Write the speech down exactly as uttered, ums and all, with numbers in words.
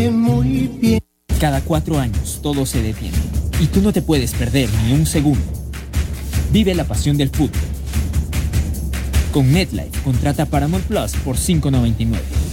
Muy bien. Cada cuatro años todo se detiene y tú no te puedes perder ni un segundo. Vive la pasión del fútbol. Con NetLife, contrata Paramount Plus por cinco noventa y nueve.